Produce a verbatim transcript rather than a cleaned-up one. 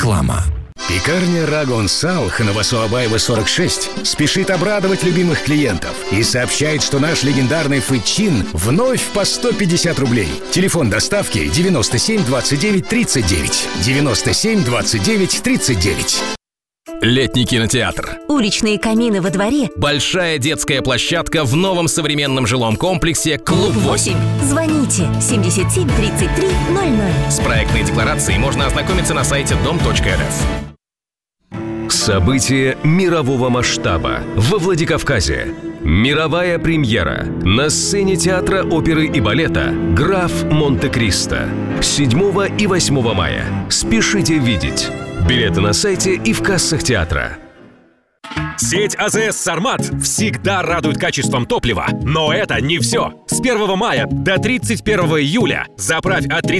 Реклама. Пекарня Рагон Салх на Васуабаева сорок шесть спешит обрадовать любимых клиентов и сообщает, что наш легендарный фычин вновь по сто пятьдесят рублей. Телефон доставки девяносто семь двадцать девять тридцать девять. девяносто семь двадцать девять тридцать девять. Летний кинотеатр. Уличные камины во дворе. Большая детская площадка в новом современном жилом комплексе «Клуб восемь». Звоните семьдесят семь тридцать три ноль ноль. С проектной декларацией можно ознакомиться на сайте дом точка эр эф. Событие мирового масштаба во Владикавказе. Мировая премьера на сцене театра оперы и балета «Граф Монте-Кристо». седьмого и восьмого мая. Спешите видеть. Билеты на сайте и в кассах театра. Сеть АЗС «Сармат» всегда радует качеством топлива. Но это не все. С первого мая до тридцать первого июля заправь от тридцати